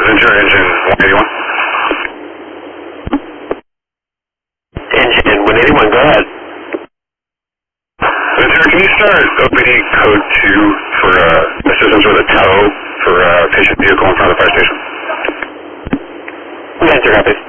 Ventura engine 181. Engine 181, go ahead. Ventura, can you start OPD code 2 for assistance with a tow for patient vehicle in front of the fire station? Ventura, copy.